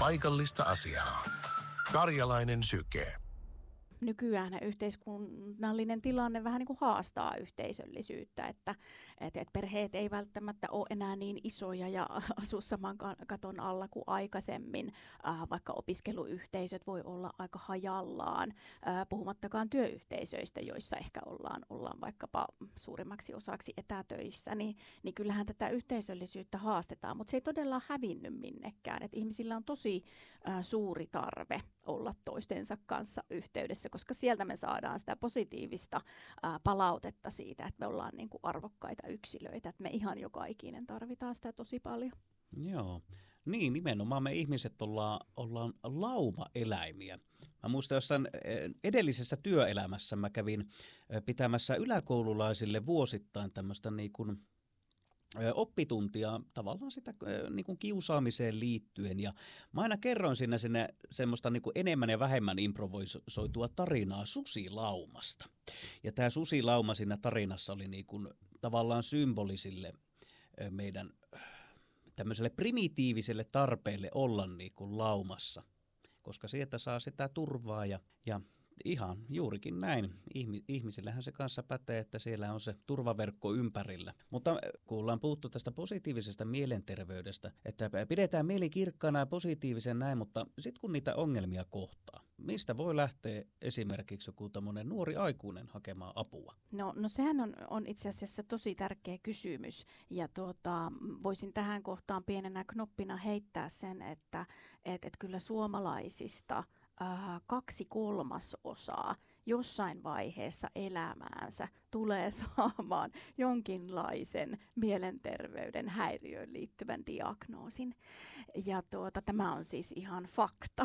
paikallista asiaa. Karjalainen syke. Nykyään yhteiskunnallinen tilanne vähän niin kuin haastaa yhteisöllisyyttä, että perheet ei välttämättä ole enää niin isoja ja asu saman katon alla kuin aikaisemmin, vaikka opiskeluyhteisöt voi olla aika hajallaan, puhumattakaan työyhteisöistä, joissa ehkä ollaan vaikkapa suurimmaksi osaksi etätöissä, niin kyllähän tätä yhteisöllisyyttä haastetaan, mutta se ei todella hävinnyt minnekään, että ihmisillä on tosi suuri tarve olla toistensa kanssa yhteydessä, koska sieltä me saadaan sitä positiivista palautetta siitä, että me ollaan niin kuin arvokkaita yksilöitä, että me ihan joka ikinen tarvitaan sitä tosi paljon. Joo, niin nimenomaan me ihmiset ollaan laumaeläimiä. Mä muistan jossain edellisessä työelämässä mä kävin pitämässä yläkoululaisille vuosittain tämmöistä niin kuin oppituntia tavallaan sitä niin kuin kiusaamiseen liittyen, ja mä aina kerroin sinne semmoista niin kuin enemmän ja vähemmän improvisoitua tarinaa susilaumasta. Ja tämä susilauma siinä tarinassa oli niin kuin tavallaan symbolisille meidän tämmöiselle primitiiviselle tarpeelle olla niin kuin laumassa, koska sieltä saa sitä turvaa ja ihan juurikin näin. Ihmisillähän se kanssa pätee, että siellä on se turvaverkko ympärillä. Mutta kun ollaan puhuttu tästä positiivisesta mielenterveydestä, että pidetään mieli kirkkaana ja positiivisen näin, mutta sitten kun niitä ongelmia kohtaa, mistä voi lähteä esimerkiksi joku tämmöinen nuori aikuinen hakemaan apua? No sehän on itse asiassa tosi tärkeä kysymys, ja voisin tähän kohtaan pienenä knoppina heittää sen, että kyllä suomalaisista 2/3 jossain vaiheessa elämäänsä tulee saamaan jonkinlaisen mielenterveyden häiriöön liittyvän diagnoosin. Ja tämä on siis ihan fakta.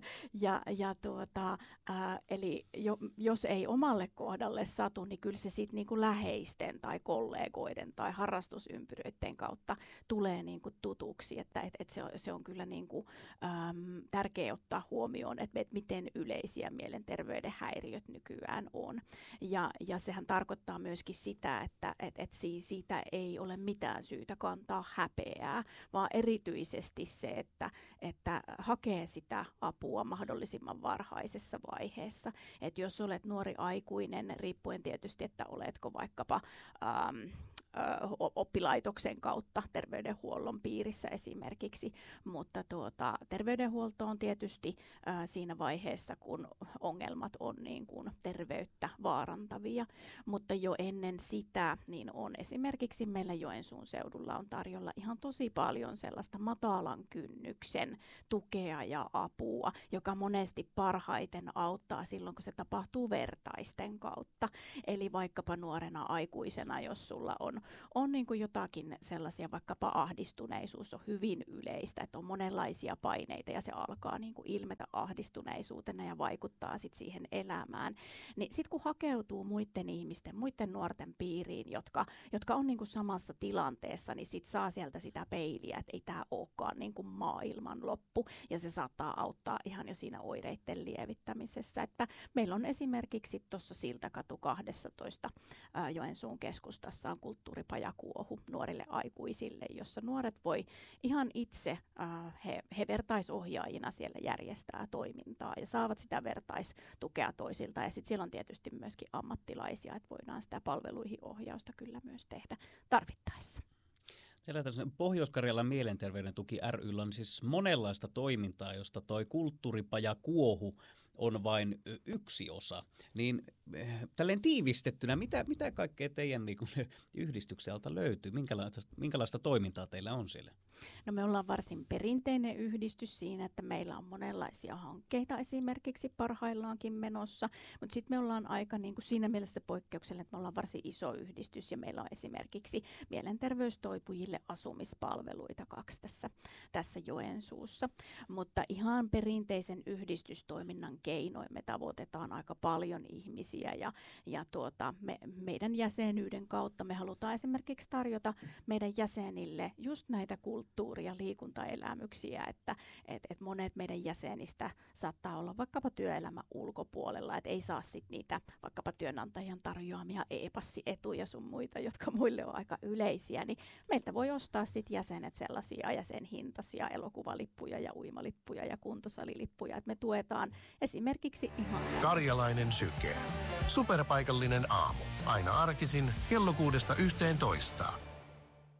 Eli jos ei omalle kohdalle satu, niin kyllä se sitten niinku läheisten tai kollegoiden tai harrastusympyröiden kautta tulee niinku tutuksi, että se on kyllä niinku, tärkeää ottaa huomioon, että miten yleisiä mielenterveyden häiriöt nykyään on. Ja sehän tarkoittaa myöskin sitä, että siitä ei ole mitään syytä kantaa häpeää, vaan erityisesti se, että hakee sitä apua mahdollisimman varhaisessa vaiheessa. Että jos olet nuori aikuinen, riippuen tietysti, että oletko vaikkapa oppilaitoksen kautta terveydenhuollon piirissä esimerkiksi, mutta terveydenhuolto on tietysti siinä vaiheessa, kun ongelmat on niin kuin terveyttä vaarantavia, mutta jo ennen sitä niin on esimerkiksi meillä Joensuun seudulla on tarjolla ihan tosi paljon sellaista matalan kynnyksen tukea ja apua, joka monesti parhaiten auttaa silloin, kun se tapahtuu vertaisten kautta. Eli vaikkapa nuorena aikuisena, jos sulla on niin kuin jotakin sellaisia, vaikkapa ahdistuneisuus on hyvin yleistä, että on monenlaisia paineita ja se alkaa niin kuin ilmetä ahdistuneisuutena ja vaikuttaa sit siihen elämään. Niin sitten kun hakeutuu muiden ihmisten, muiden nuorten piiriin, jotka on niin kuin samassa tilanteessa, niin sit saa sieltä sitä peiliä, että ei tämä olekaan niin kuin maailman loppu, ja se saattaa auttaa ihan jo siinä oireiden lievittämisessä. Että meillä on esimerkiksi tuossa Siltakatu 12 Joensuun keskustassa on kulttuuripajakuohu nuorille aikuisille, jossa nuoret voi ihan itse, he vertaisohjaajina siellä järjestää toimintaa ja saavat sitä vertaistukea toisilta. Ja sitten siellä on tietysti myöskin ammattilaisia, että voidaan sitä palveluihin ohjausta kyllä myös tehdä tarvittaessa. Teillä Pohjois-Karjalan mielenterveyden tuki ry:llä on siis monenlaista toimintaa, josta toi kulttuuripajakuohu on vain yksi osa. Niin tälleen tiivistettynä, mitä kaikkea teidän niin yhdistykseltä löytyy? Minkälaista toimintaa teillä on siellä? No me ollaan varsin perinteinen yhdistys siinä, että meillä on monenlaisia hankkeita esimerkiksi parhaillaankin menossa, mutta sitten me ollaan aika niin kuin siinä mielessä poikkeuksellinen, että me ollaan varsin iso yhdistys ja meillä on esimerkiksi mielenterveystoipujille asumispalveluita 2 tässä Joensuussa, mutta ihan perinteisen yhdistystoiminnan keinoin me tavoitetaan aika paljon ihmisiä ja meidän jäsenyyden kautta me halutaan esimerkiksi tarjota meidän jäsenille just näitä kulttuuri- ja liikuntaelämyksiä, että monet meidän jäsenistä saattaa olla vaikkapa työelämän ulkopuolella, että ei saa sit niitä vaikkapa työnantajan tarjoamia e-passietuja sun muita, jotka muille on aika yleisiä, niin meiltä voi ostaa sit jäsenet sellaisia jäsenhintaisia elokuvalippuja ja uimalippuja ja kuntosalilippuja, että me tuetaan esimerkiksi ihan... Karjalainen syke. Superpaikallinen aamu. Aina arkisin kello 6–11.